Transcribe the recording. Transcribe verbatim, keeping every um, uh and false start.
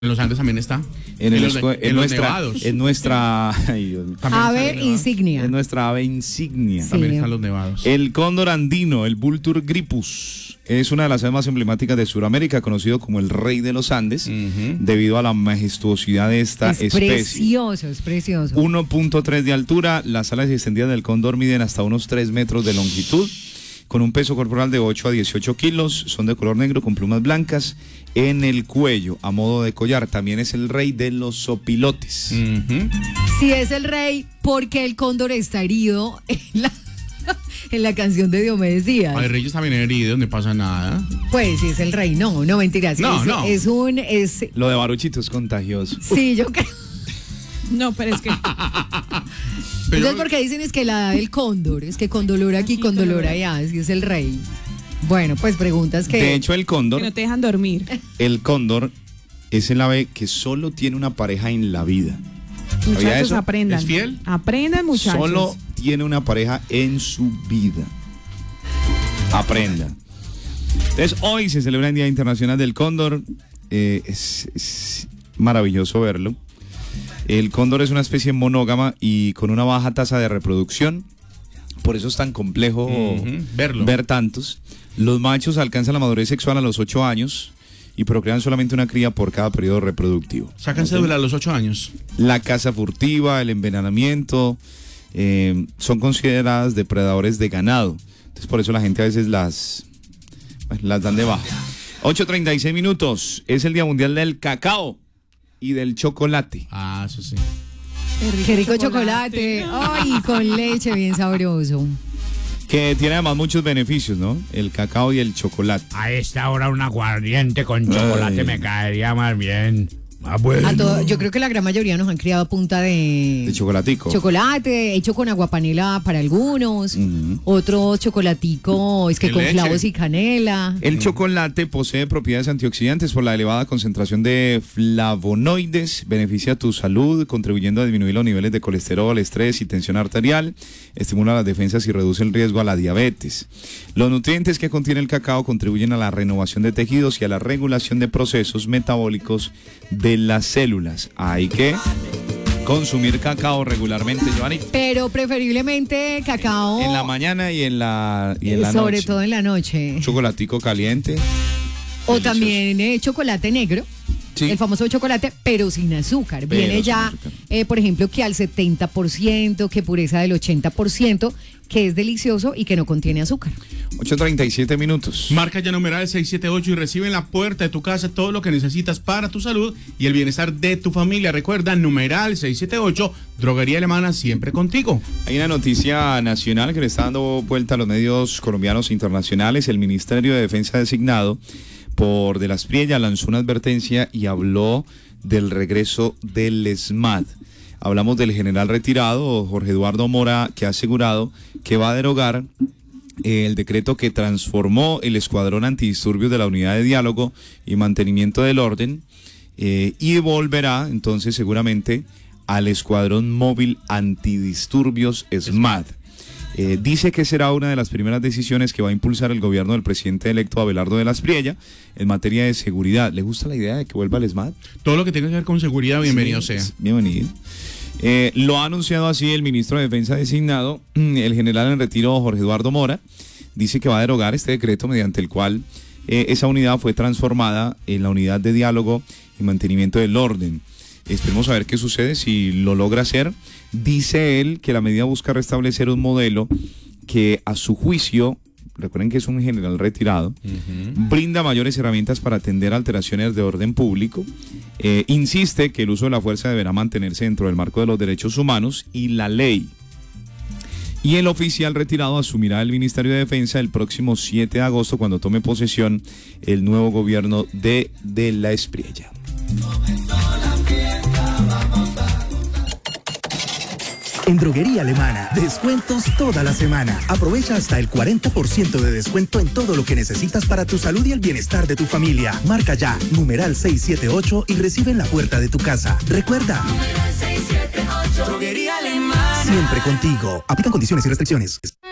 En los Andes también está. En, en, el, los, en, en nuestra, los nevados. En nuestra ay, ave insignia. En nuestra ave insignia. Sí. También están los Eh, nevados. El cóndor andino, el Vultur gripus, es una de las aves más emblemáticas de Sudamérica, conocido como el rey de los Andes, uh-huh. debido a la majestuosidad de esta es especie. Es precioso, es precioso. uno punto tres de altura, las alas extendidas del cóndor miden hasta unos tres metros de longitud, con un peso corporal de ocho a dieciocho kilos, son de color negro con plumas blancas en el cuello, a modo de collar. También es el rey de los zopilotes. Uh-huh. Si es el rey, ¿por qué el cóndor está herido en la, en la canción de Diomedes Díaz? Hay reyes también heridos, no pasa nada. Pues si es el rey, no, no mentiras. No, es, no. Es un... Es... Lo de Baruchito es contagioso. Sí, yo creo. No, pero es que... Pero... Entonces, ¿por qué dicen es que la da del cóndor? Es que con dolor aquí, con dolor allá, si es el rey. Bueno, pues preguntas que... De hecho, el cóndor... Que no te dejan dormir. El cóndor es el ave que solo tiene una pareja en la vida. Muchachos, aprendan. ¿Es fiel? Aprendan, muchachos. Solo tiene una pareja en su vida. Aprendan. Entonces, hoy se celebra el Día Internacional del Cóndor. Eh, es, es maravilloso verlo. El cóndor es una especie monógama y con una baja tasa de reproducción. Por eso es tan complejo uh-huh. Verlo. ver tantos. Los machos alcanzan la madurez sexual a los ocho años y procrean solamente una cría por cada periodo reproductivo. Sacan cédula a los ocho años. La caza furtiva, el envenenamiento, eh, son consideradas depredadores de ganado. Entonces por eso la gente a veces las, las dan de baja. ocho treinta y seis minutos. Es el Día Mundial del Cacao y del Chocolate. Ah, eso sí. Qué rico, Qué rico chocolate. chocolate. Ay, con leche, bien sabroso. Que tiene además muchos beneficios, ¿no? El cacao y el chocolate. A esta hora un aguardiente con chocolate Ay. me caería más bien. Ah, bueno. A todo, yo creo que la gran mayoría nos han criado a punta de... De chocolatico. Chocolate, hecho con aguapanela para algunos. Uh-huh. Otro chocolatico, es que con leche. Clavos y canela. El chocolate posee propiedades antioxidantes por la elevada concentración de flavonoides. Beneficia tu salud, contribuyendo a disminuir los niveles de colesterol, estrés y tensión arterial. Estimula las defensas y reduce el riesgo a la diabetes. Los nutrientes que contiene el cacao contribuyen a la renovación de tejidos y a la regulación de procesos metabólicos de las células. Hay que consumir cacao regularmente, Giovanni. Pero preferiblemente cacao en la mañana y en la, y en la sobre noche. todo en la noche. Chocolatico caliente. O delicioso. También eh, chocolate negro. Sí. El famoso chocolate, pero sin azúcar. Pero Viene ya, azúcar. Eh, por ejemplo, que al setenta por ciento, que pureza del ochenta por ciento, que es delicioso y que no contiene azúcar. ocho treinta y siete minutos. Marca ya numeral seiscientos setenta y ocho y recibe en la puerta de tu casa todo lo que necesitas para tu salud y el bienestar de tu familia. Recuerda, numeral seiscientos setenta y ocho, Droguería Alemana, siempre contigo. Hay una noticia nacional que le está dando vuelta a los medios colombianos e internacionales. El Ministerio de Defensa designado por De las Priella lanzó una advertencia y habló del regreso del ESMAD. Hablamos del general retirado Jorge Eduardo Mora, que ha asegurado que va a derogar eh, el decreto que transformó el escuadrón antidisturbios de la Unidad de Diálogo y Mantenimiento del Orden eh, y volverá entonces seguramente al escuadrón móvil antidisturbios ESMAD. Eh, dice que será una de las primeras decisiones que va a impulsar el gobierno del presidente electo Abelardo de las Priella en materia de seguridad. ¿Le gusta la idea de que vuelva al ESMAD? Todo lo que tenga que ver con seguridad, bienvenido sí, sea. Bienvenido. Eh, lo ha anunciado así el ministro de Defensa designado, el general en retiro Jorge Eduardo Mora. Dice que va a derogar este decreto mediante el cual eh, esa unidad fue transformada en la Unidad de Diálogo y Mantenimiento del Orden. Esperemos a ver qué sucede si lo logra hacer. Dice él que la medida busca restablecer un modelo que a su juicio, recuerden que es un general retirado, uh-huh. brinda mayores herramientas para atender alteraciones de orden público. Eh, insiste que el uso de la fuerza deberá mantenerse dentro del marco de los derechos humanos y la ley. Y el oficial retirado asumirá el Ministerio de Defensa el próximo siete de agosto cuando tome posesión el nuevo gobierno de De las Priella. En Droguería Alemana, descuentos toda la semana. Aprovecha hasta el cuarenta por ciento de descuento en todo lo que necesitas para tu salud y el bienestar de tu familia. Marca ya, numeral seiscientos setenta y ocho y recibe en la puerta de tu casa. Recuerda, numeral seiscientos setenta y ocho, Droguería Alemana. Siempre contigo. Aplican condiciones y restricciones.